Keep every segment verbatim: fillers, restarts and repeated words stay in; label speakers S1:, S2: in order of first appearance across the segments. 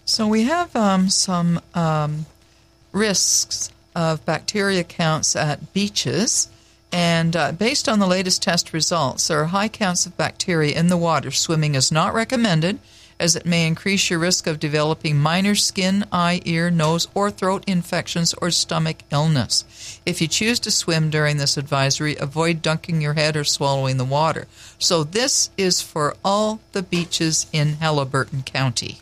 S1: So we have um, some um, risks of bacteria counts at beaches, and uh, based on the latest test results, there are high counts of bacteria in the water. Swimming is not recommended, as it may increase your risk of developing minor skin, eye, ear, nose, or throat infections or stomach illness. If you choose to swim during this advisory, avoid dunking your head or swallowing the water. So this is for all the beaches in Haliburton County.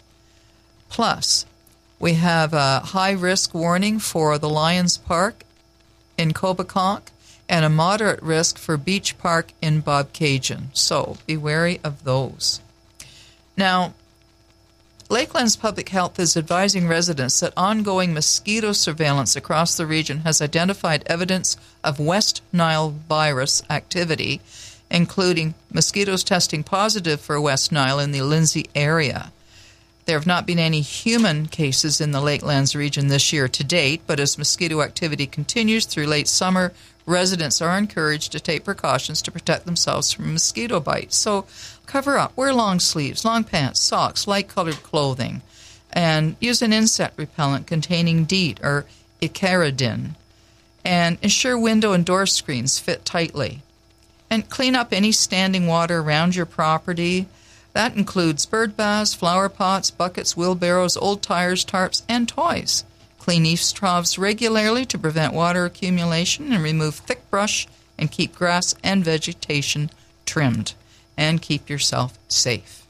S1: Plus, we have a high-risk warning for the Lions Park in Coboconk and a moderate risk for Beach Park in Bobcaygeon. So be wary of those. Now, Lakeland's Public Health is advising residents that ongoing mosquito surveillance across the region has identified evidence of West Nile virus activity, including mosquitoes testing positive for West Nile in the Lindsay area. There have not been any human cases in the Lakelands region this year to date, but as mosquito activity continues through late summer, residents are encouraged to take precautions to protect themselves from mosquito bites. So cover up, wear long sleeves, long pants, socks, light-colored clothing, and use an insect repellent containing DEET or Icaridin, and ensure window and door screens fit tightly. And clean up any standing water around your property. That includes bird baths, flower pots, buckets, wheelbarrows, old tires, tarps, and toys. Clean eaves troughs regularly to prevent water accumulation and remove thick brush and keep grass and vegetation trimmed. And keep yourself safe.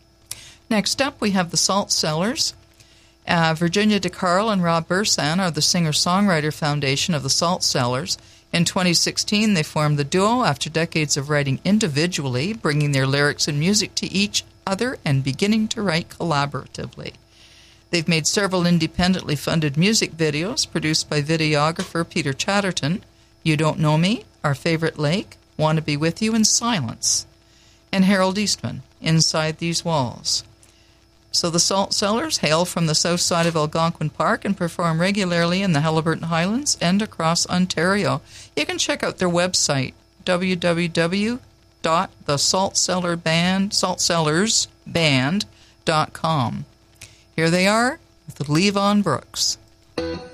S1: Next up, we have the Salt Cellars. Uh, Virginia DeCarl and Rob Bursan are the singer-songwriter foundation of the Salt Cellars. In twenty sixteen, they formed the duo after decades of writing individually, bringing their lyrics and music to each other and beginning to write collaboratively. They've made several independently funded music videos produced by videographer Peter Chatterton, You Don't Know Me, Our Favorite Lake, Want to Be With You in Silence, and Harold Eastman, Inside These Walls. So the Salt Cellars hail from the south side of Algonquin Park and perform regularly in the Haliburton Highlands and across Ontario. You can check out their website, w w w dot the salt cellar band salt cellars band dot com. Here they are with Levon Brooks.